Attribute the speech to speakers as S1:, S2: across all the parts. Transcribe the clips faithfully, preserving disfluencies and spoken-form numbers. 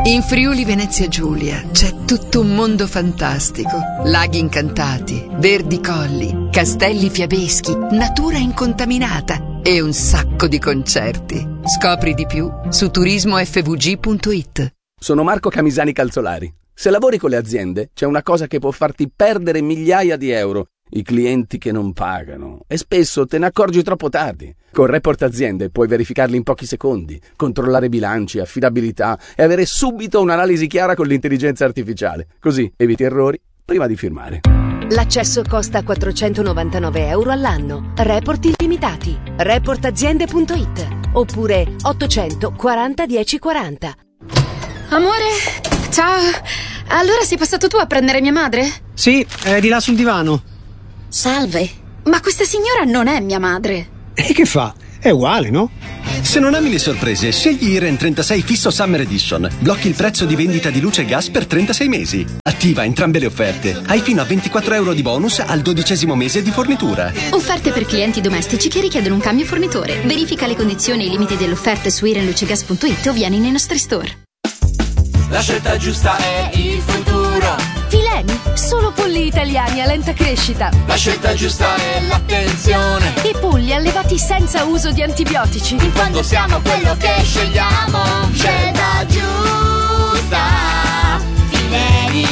S1: In Friuli Venezia Giulia c'è tutto un mondo fantastico. Laghi incantati, verdi colli, castelli fiabeschi, natura incontaminata e un sacco di concerti. Scopri di più su turismo effe vu gi punto it.
S2: Sono Marco Camisani Calzolari. Se lavori con le aziende, c'è una cosa che può farti perdere migliaia di euro: i clienti che non pagano. E spesso te ne accorgi troppo tardi. Con Report Aziende puoi verificarli in pochi secondi, controllare bilanci, affidabilità e avere subito un'analisi chiara con l'intelligenza artificiale. Così eviti errori prima di firmare.
S3: L'accesso costa quattrocentonovantanove euro all'anno. Report illimitati. report aziende punto it oppure ottocento quaranta dieci quaranta.
S4: Amore, ciao. Allora sei passato tu a prendere mia madre?
S5: Sì, è di là sul divano.
S4: Salve, ma questa signora non è mia madre.
S5: E che fa? È uguale, no?
S6: Se non ami le sorprese, scegli Iren trentasei Fisso Summer Edition. Blocchi il prezzo di vendita di luce e gas per trentasei mesi. Attiva entrambe le offerte. Hai fino a ventiquattro euro di bonus al dodicesimo mese di fornitura.
S4: Offerte per clienti domestici che richiedono un cambio fornitore. Verifica le condizioni e i limiti dell'offerta su iren luce gas punto it o vieni nei nostri store.
S7: La scelta giusta è il futuro.
S3: Fileni, solo polli italiani a lenta crescita.
S7: La scelta giusta è l'attenzione.
S3: I polli allevati senza uso di antibiotici.
S7: Quando siamo quello che scegliamo, scelta giusta. Fileni.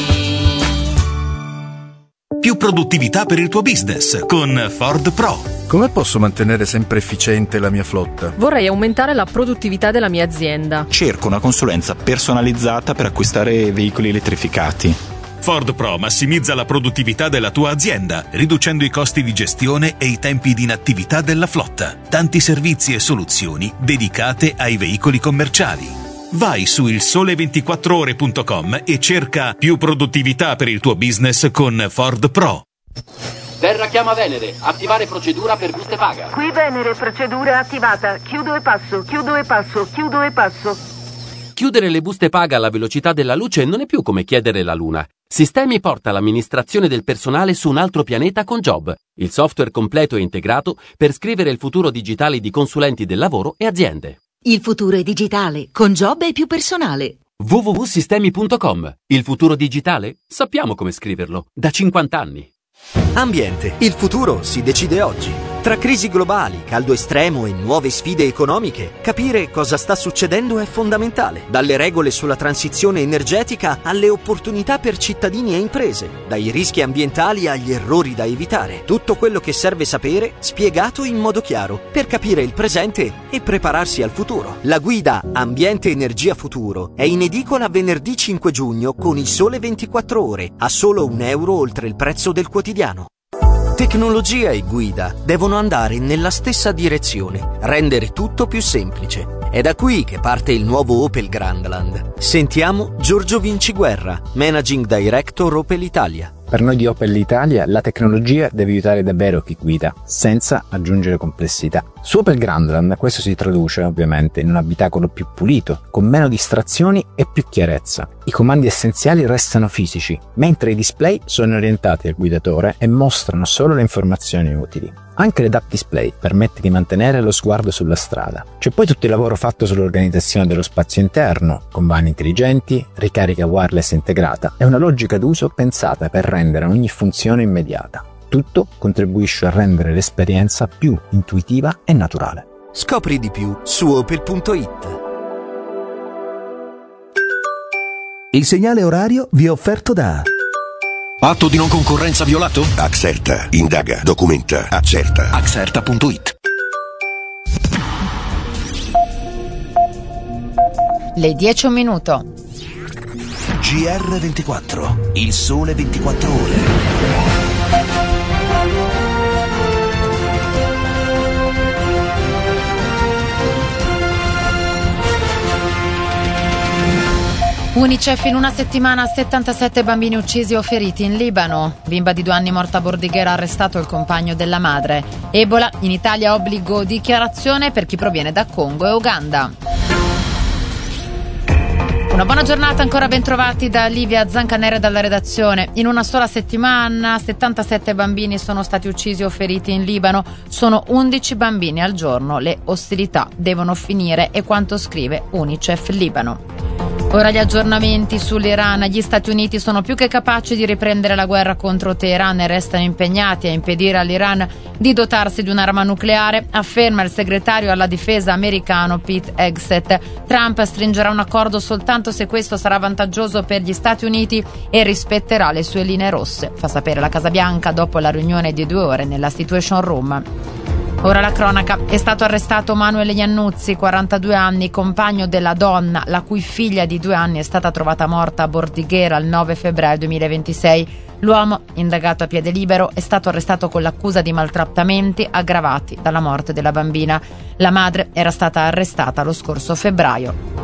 S8: Più produttività per il tuo business con Ford Pro.
S9: Come posso mantenere sempre efficiente la mia flotta?
S10: Vorrei aumentare la produttività della mia azienda.
S11: Cerco una consulenza personalizzata per acquistare veicoli elettrificati.
S8: Ford Pro massimizza la produttività della tua azienda, riducendo i costi di gestione e i tempi di inattività della flotta. Tanti servizi e soluzioni dedicate ai veicoli commerciali. Vai su il sole ventiquattro ore punto com e cerca più produttività per il tuo business con Ford Pro.
S12: Terra chiama Venere, attivare procedura per buste paga.
S13: Qui Venere, procedura attivata. Chiudo e passo, chiudo e passo, chiudo e passo.
S12: Chiudere le buste paga alla velocità della luce non è più come chiedere la luna. Sistemi porta l'amministrazione del personale su un altro pianeta con Job, il software completo e integrato per scrivere il futuro digitale di consulenti del lavoro e aziende.
S14: Il futuro è digitale, con Job è più personale.
S12: w w w punto sistemi punto com. Il futuro digitale? Sappiamo come scriverlo, da cinquanta anni.
S15: Ambiente, il futuro si decide oggi. Tra crisi globali, caldo estremo e nuove sfide economiche, capire cosa sta succedendo è fondamentale. Dalle regole sulla transizione energetica alle opportunità per cittadini e imprese, dai rischi ambientali agli errori da evitare. Tutto quello che serve sapere, spiegato in modo chiaro, per capire il presente e prepararsi al futuro. La guida Ambiente Energia Futuro è in edicola venerdì cinque giugno con il Sole ventiquattro ore, a solo un euro oltre il prezzo del quotidiano. Tecnologia e guida devono andare nella stessa direzione, rendere tutto più semplice. È da qui che parte il nuovo Opel Grandland. Sentiamo Giorgio Vinciguerra, Managing Director Opel Italia.
S16: Per noi di Opel Italia la tecnologia deve aiutare davvero chi guida, senza aggiungere complessità. Su Opel Grandland questo si traduce ovviamente in un abitacolo più pulito, con meno distrazioni e più chiarezza. I comandi essenziali restano fisici, mentre i display sono orientati al guidatore e mostrano solo le informazioni utili. Anche l'A D A P Display permette di mantenere lo sguardo sulla strada. C'è poi tutto il lavoro fatto sull'organizzazione dello spazio interno, con vani intelligenti, ricarica wireless integrata e una logica d'uso pensata per rendere ogni funzione immediata. Tutto contribuisce a rendere l'esperienza più intuitiva e naturale.
S15: Scopri di più su opel punto it.
S17: Il segnale orario vi è offerto da...
S6: Atto di non concorrenza violato?
S18: Axerta, indaga, documenta, accerta.
S6: Axerta punto it.
S19: Le dieci un minuto.
S17: G R ventiquattro, il sole ventiquattro ore.
S19: Unicef in una settimana settantasette bambini uccisi o feriti in Libano. Bimba di due anni morta a Bordighera, arrestato il compagno della madre. Ebola, in Italia obbligo dichiarazione per chi proviene da Congo e Uganda. Una buona giornata, ancora ben trovati da Livia Zancanere dalla redazione. In una sola settimana settantasette bambini sono stati uccisi o feriti in Libano. Sono undici bambini al giorno. Le ostilità devono finire, è quanto scrive Unicef Libano. Ora gli aggiornamenti sull'Iran. Gli Stati Uniti sono più che capaci di riprendere la guerra contro Teheran e restano impegnati a impedire all'Iran di dotarsi di un'arma nucleare, afferma il segretario alla difesa americano Pete Hegseth. Trump stringerà un accordo soltanto se questo sarà vantaggioso per gli Stati Uniti e rispetterà le sue linee rosse, fa sapere la Casa Bianca dopo la riunione di due ore nella Situation Room. Ora la cronaca. È stato arrestato Manuel Iannuzzi, quarantadue anni, compagno della donna la cui figlia di due anni è stata trovata morta a Bordighera il nove febbraio duemilaventisei. L'uomo, indagato a piede libero, è stato arrestato con l'accusa di maltrattamenti aggravati dalla morte della bambina. La madre era stata arrestata lo scorso febbraio.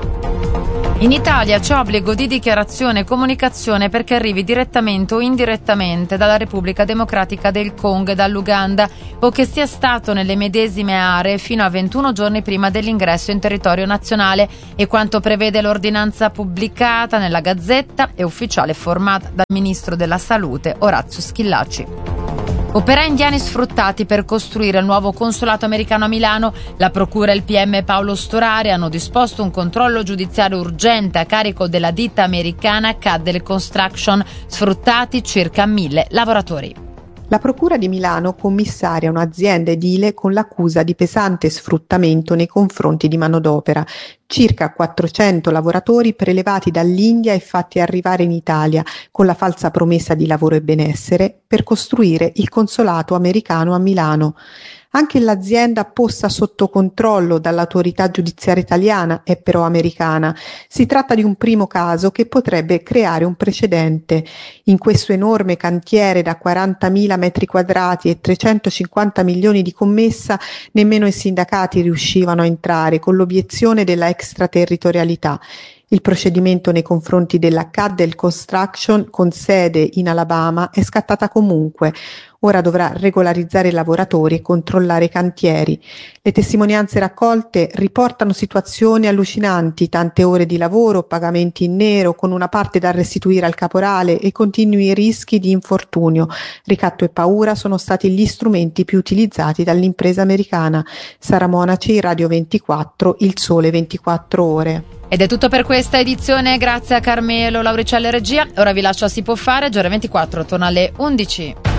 S19: In Italia c'è obbligo di dichiarazione e comunicazione perché arrivi direttamente o indirettamente dalla Repubblica Democratica del Congo e dall'Uganda o che sia stato nelle medesime aree fino a ventuno giorni prima dell'ingresso in territorio nazionale, e quanto prevede l'ordinanza pubblicata nella Gazzetta e ufficiale formata dal Ministro della Salute Orazio Schillaci. Operai indiani sfruttati per costruire il nuovo consolato americano a Milano. La Procura e il P M Paolo Storari hanno disposto un controllo giudiziario urgente a carico della ditta americana Caddell Construction, sfruttati circa mille lavoratori.
S20: La Procura di Milano commissaria un'azienda edile con l'accusa di pesante sfruttamento nei confronti di manodopera. Circa quattrocento lavoratori prelevati dall'India e fatti arrivare in Italia con la falsa promessa di lavoro e benessere per costruire il consolato americano a Milano. Anche l'azienda posta sotto controllo dall'autorità giudiziaria italiana è però americana. Si tratta di un primo caso che potrebbe creare un precedente. In questo enorme cantiere da quarantamila metri quadrati e trecentocinquanta milioni di commessa, nemmeno i sindacati riuscivano a entrare con l'obiezione della extraterritorialità. Il procedimento nei confronti della Caddell Construction, con sede in Alabama, è scattata comunque. Ora dovrà regolarizzare i lavoratori e controllare i cantieri. Le testimonianze raccolte riportano situazioni allucinanti, tante ore di lavoro, pagamenti in nero, con una parte da restituire al caporale e continui rischi di infortunio. Ricatto e paura sono stati gli strumenti più utilizzati dall'impresa americana. Sara Monaci, Radio ventiquattro, Il Sole ventiquattro Ore.
S19: Ed è tutto per questa edizione, grazie a Carmelo Lauricella Regia. Ora vi lascio a Si può fare, Giorno ventiquattro torna alle undici.